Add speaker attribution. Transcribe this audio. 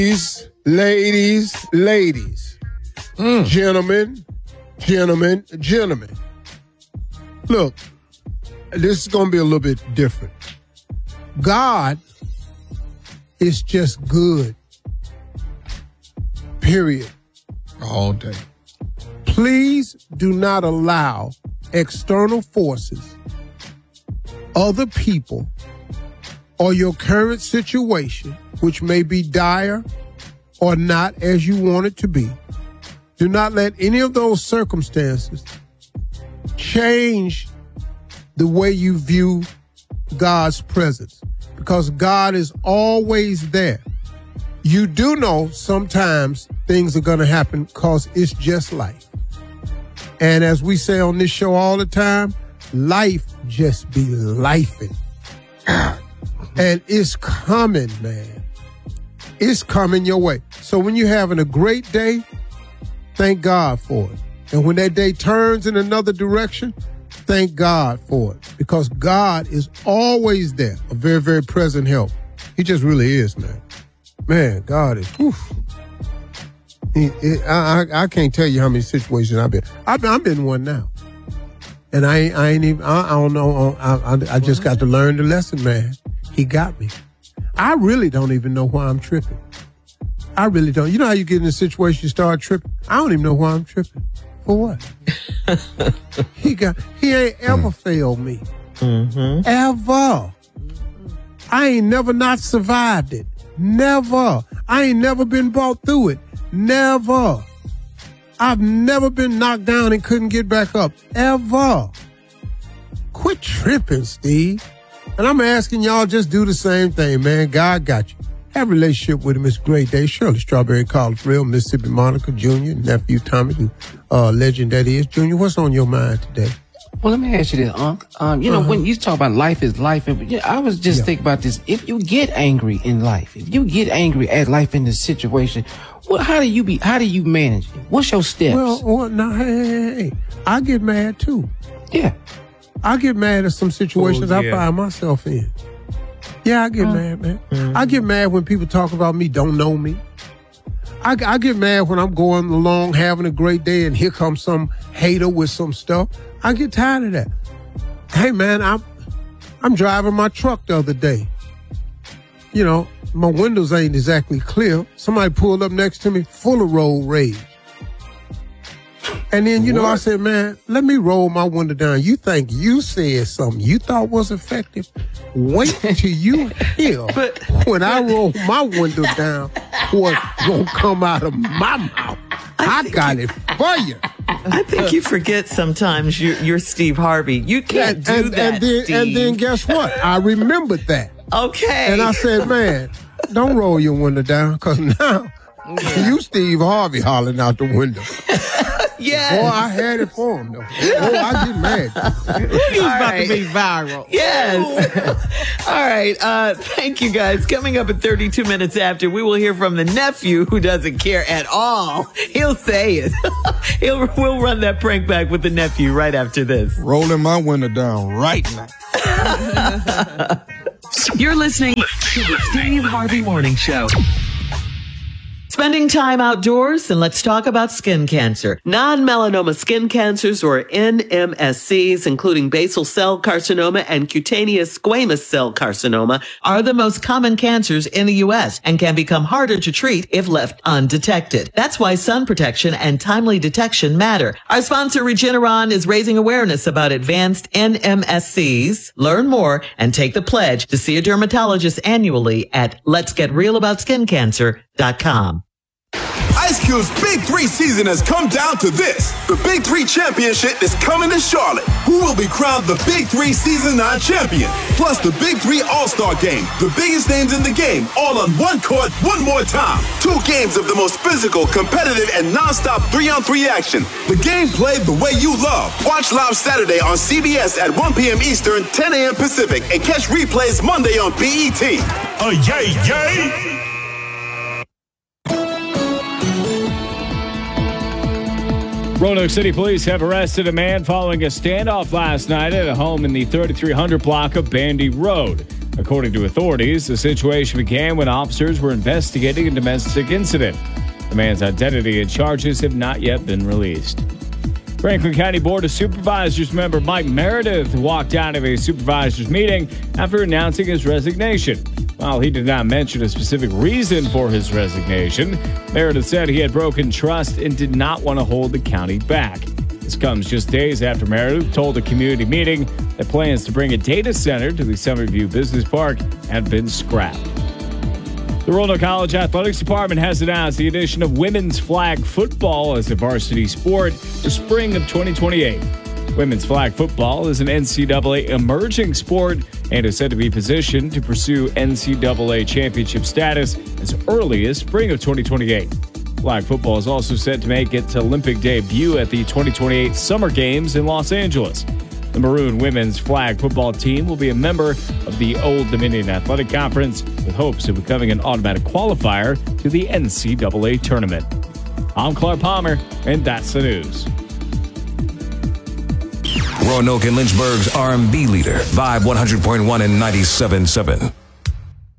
Speaker 1: Ladies, gentlemen. Look, this is going to be a little bit different. God is just good. Period.
Speaker 2: All day.
Speaker 1: Please do not allow external forces, other people, or your current situation, which may be dire or not as you want it to be. Do not let any of those circumstances change the way you view God's presence, because God is always there. You do know sometimes things are going to happen because it's just life. And as we say on this show all the time, life just be lifing. And it's coming, man. It's coming your way. So when you're having a great day, thank God for it. And when that day turns in another direction, thank God for it. Because God is always there, a very, very present help. He just really is, man. Man, God is, I can't tell you how many situations I've been. I'm in one now. And I don't know. I just got to learn the lesson, man. He got me. I really don't even know why I'm tripping. I really don't. You know how you get in a situation, you start tripping? I don't even know why I'm tripping. For what? He ain't ever failed me. Mm-hmm. Ever. I ain't never not survived it. Never. I ain't never been brought through it. Never. I've never been knocked down and couldn't get back up. Ever. Quit tripping, Steve. And I'm asking y'all, just do the same thing, man. God got you. Have a relationship with him. It's a great day. Shirley Strawberry, College Real, Mississippi Monica Jr., nephew Tommy, legend that is. Junior, what's on your mind today?
Speaker 3: Well, let me ask you this, Unc. You know, when you talk about life is life, and I was just thinking about this. If you get angry in life, if you get angry at life in this situation, well, how do you manage it? What's your steps?
Speaker 1: Well, no, hey. I get mad too.
Speaker 3: Yeah.
Speaker 1: I get mad at some situations I find myself in. Yeah, I get mad, man. Mm-hmm. I get mad when people talk about me, don't know me. I get mad when I'm going along having a great day and here comes some hater with some stuff. I get tired of that. Hey, man, I'm driving my truck the other day. You know, my windows ain't exactly clear. Somebody pulled up next to me full of road rage. And then, I said, man, let me roll my window down. You think you said something you thought was effective? Wait till you hear when I roll my window down what's going to come out of my mouth. I got it for you.
Speaker 4: I think you forget sometimes you're Steve Harvey. You can't do that, Steve.
Speaker 1: And then guess what? I remembered that.
Speaker 4: Okay.
Speaker 1: And I said, man, don't roll your window down, because now you Steve Harvey hollering out the window.
Speaker 4: Yes.
Speaker 1: Boy, I had it for him, though. I get mad.
Speaker 5: He was about to be viral.
Speaker 4: Yes. All right. Thank you, guys. Coming up at 32 minutes after, we will hear from the nephew who doesn't care at all. He'll say it. We'll run that prank back with the nephew right after this.
Speaker 2: Rolling my window down right now.
Speaker 4: You're listening to the Steve Harvey Morning Show. Spending time outdoors, and let's talk about skin cancer. Non-melanoma skin cancers, or NMSCs, including basal cell carcinoma and cutaneous squamous cell carcinoma, are the most common cancers in the U.S. and can become harder to treat if left undetected. That's why sun protection and timely detection matter. Our sponsor, Regeneron, is raising awareness about advanced NMSCs. Learn more and take the pledge to see a dermatologist annually at letsgetrealaboutSkinCancer.com.
Speaker 6: Ice Cube's Big 3 season has come down to this. The Big 3 Championship is coming to Charlotte. Who will be crowned the Big 3 Season 9 champion? Plus the Big 3 All-Star Game. The biggest names in the game, all on one court, one more time. 2 games of the most physical, competitive, and non-stop 3-on-3 action. The game played the way you love. Watch live Saturday on CBS at 1 p.m. Eastern, 10 a.m. Pacific, and catch replays Monday on BET. Yay, yay!
Speaker 7: Roanoke City Police have arrested a man following a standoff last night at a home in the 3300 block of Bandy Road. According to authorities, the situation began when officers were investigating a domestic incident. The man's identity and charges have not yet been released. Franklin County Board of Supervisors member Mike Meredith walked out of a supervisors meeting after announcing his resignation. While he did not mention a specific reason for his resignation, Meredith said he had broken trust and did not want to hold the county back. This comes just days after Meredith told a community meeting that plans to bring a data center to the Summerview Business Park had been scrapped. The Roanoke College Athletics Department has announced the addition of women's flag football as a varsity sport for spring of 2028. Women's flag football is an NCAA emerging sport and is said to be positioned to pursue NCAA championship status as early as spring of 2028. Flag football is also set to make its Olympic debut at the 2028 Summer Games in Los Angeles. The Maroon women's flag football team will be a member of the Old Dominion Athletic Conference with hopes of becoming an automatic qualifier to the NCAA tournament. I'm Clark Palmer, and that's the news.
Speaker 8: Roanoke and Lynchburg's R&B leader, Vibe 100.1 and 97.7.